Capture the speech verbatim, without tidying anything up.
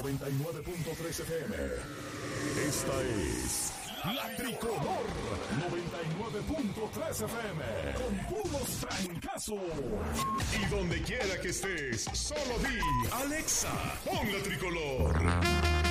noventa y nueve punto tres F M. Esta es La Tricolor noventa y nueve punto tres F M. Con puros trancazos. Y donde quiera que estés, solo di Alexa, pon La Tricolor.